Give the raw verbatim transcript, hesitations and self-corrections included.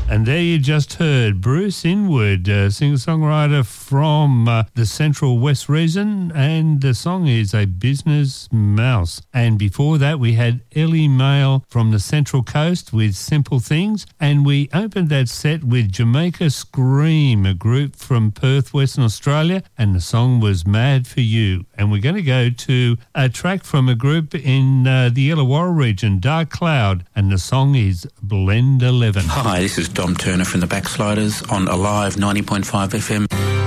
And there you just heard Bruce Inwood, a singer-songwriter from uh, the Central West region, and the song is A Business Mouse. And before that, we had Ellie Mail from the Central Coast with Simple Things, and we opened that set with Jamaica Scream, a group from Perth, Western Australia, and the song was Mad for You. And we're going to go to a track from a group in uh, the Illawarra region, Dark Cloud, and the song is Blend eleven. Hi, this is Dom Turner from the Backsliders on Alive ninety point five F M.